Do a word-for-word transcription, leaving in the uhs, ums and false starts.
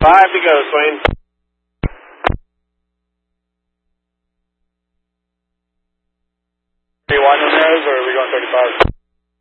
Five to go, Swain. Are you watching those, or are we going thirty-five?